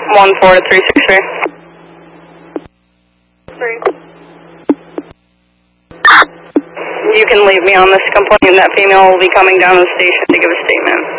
14363. 3. You can leave me on this complaint. That female will be coming down to the station to give a statement.